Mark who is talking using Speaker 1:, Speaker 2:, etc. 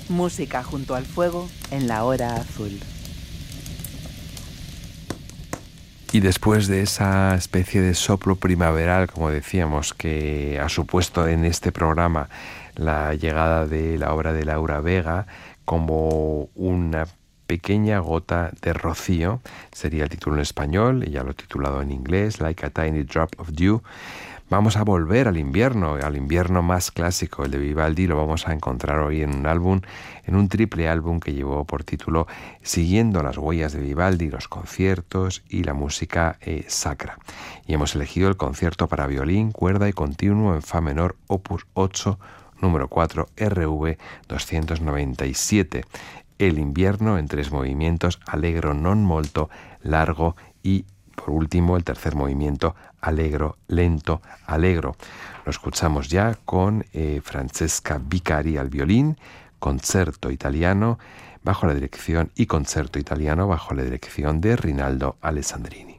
Speaker 1: Música junto al fuego en la hora azul.
Speaker 2: Y después de esa especie de soplo primaveral, como decíamos, que ha supuesto en este programa la llegada de la obra de Laura Vega como una pequeña gota de rocío, sería el título en español, y ya lo he titulado en inglés, Like a Tiny Drop of Dew. Vamos a volver al invierno más clásico, el de Vivaldi. Lo vamos a encontrar hoy en un álbum, en un triple álbum que llevó por título Siguiendo las huellas de Vivaldi, los conciertos y la música sacra. Y hemos elegido el concierto para violín, cuerda y continuo en fa menor, opus 8, número 4, RV 297. El invierno en 3 movimientos, allegro non molto, largo y por último, el tercer movimiento, allegro, lento, allegro. Lo escuchamos ya con Francesca Vicari al violín, concerto italiano bajo la dirección de Rinaldo Alessandrini.